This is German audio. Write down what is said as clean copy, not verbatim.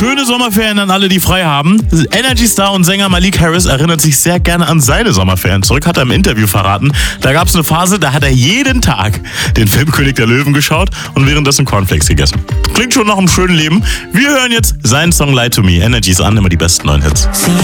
Schöne Sommerferien an alle, die frei haben. Energy-Star und Sänger Malik Harris erinnert sich sehr gerne an seine Sommerferien zurück, hat er im Interview verraten. Da gab es eine Phase, da hat er jeden Tag den Film König der Löwen geschaut und währenddessen Cornflakes gegessen. Klingt schon nach einem schönen Leben. Wir hören jetzt seinen Song Lie to Me. Energy ist an, immer die besten neuen Hits.